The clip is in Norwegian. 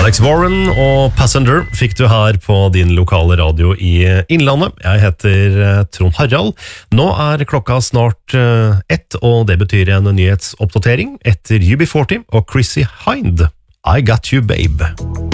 Alex Warren og Passenger fikk du her på din lokale radio i Innlandet. Jeg heter Trond Harald. Nå klokka snart 1, og det betyr en nyhetsoppdatering etter UB40 og Chrissy Hind. I Got You Babe.